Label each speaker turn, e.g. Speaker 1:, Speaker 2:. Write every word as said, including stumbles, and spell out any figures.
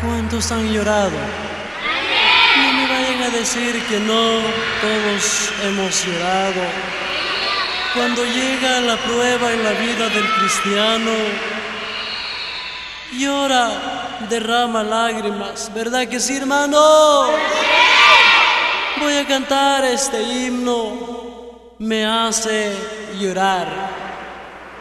Speaker 1: ¿Cuántos han llorado? No me vayan a decir que no, todos hemos llorado. Cuando llega la prueba en la vida del cristiano, llora, derrama lágrimas, ¿verdad que sí, hermano? Voy a cantar este himno, me hace llorar.